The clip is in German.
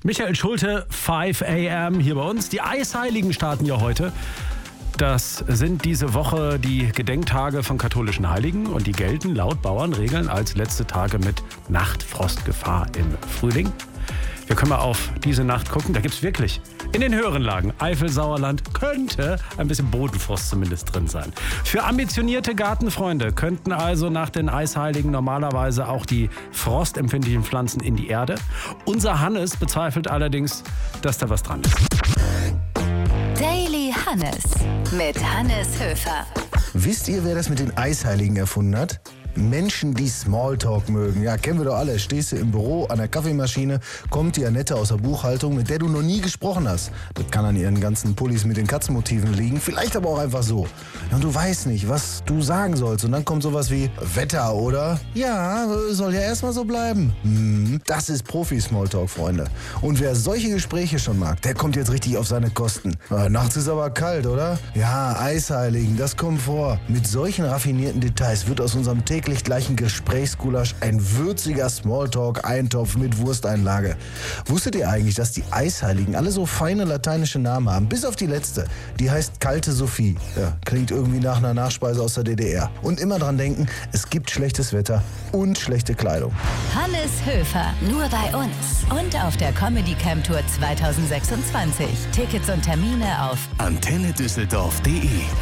Michael Schulte, 5 a.m. hier bei uns. Die Eisheiligen starten ja heute. Das sind diese Woche die Gedenktage von katholischen Heiligen und die gelten laut Bauernregeln als letzte Tage mit Nachtfrostgefahr im Frühling. Wir können mal auf diese Nacht gucken. Da gibt es wirklich in den höheren Lagen, Eifel, Sauerland, könnte ein bisschen Bodenfrost zumindest drin sein. Für ambitionierte Gartenfreunde könnten also nach den Eisheiligen normalerweise auch die frostempfindlichen Pflanzen in die Erde. Unser Hannes bezweifelt allerdings, dass da was dran ist. Daily Hannes mit Hannes Höfer. Wisst ihr, wer das mit den Eisheiligen erfunden hat? Menschen, die Smalltalk mögen. Ja, kennen wir doch alle. Stehst du im Büro an der Kaffeemaschine, kommt die Annette aus der Buchhaltung, mit der du noch nie gesprochen hast. Das kann an ihren ganzen Pullis mit den Katzenmotiven liegen, vielleicht aber auch einfach so. Ja, und du weißt nicht, was du sagen sollst. Und dann kommt sowas wie Wetter, oder? Ja, soll ja erstmal so bleiben. Das ist Profi-Smalltalk, Freunde. Und wer solche Gespräche schon mag, der kommt jetzt richtig auf seine Kosten. Nachts ist aber kalt, oder? Ja, Eisheiligen, das kommt vor. Mit solchen raffinierten Details wird aus unserem täglich gleichen Gesprächsgulasch ein würziger Smalltalk-Eintopf mit Wursteinlage. Wusstet ihr eigentlich, dass die Eisheiligen alle so feine lateinische Namen haben? Bis auf die letzte. Die heißt Kalte Sophie. Ja, klingt irgendwie nach einer Nachspeise aus der DDR. Und immer dran denken, es gibt schlechtes Wetter und schlechte Kleidung. Hannes Höfer, nur bei uns und auf der Comedy Camp Tour 2026. Tickets und Termine auf antennedüsseldorf.de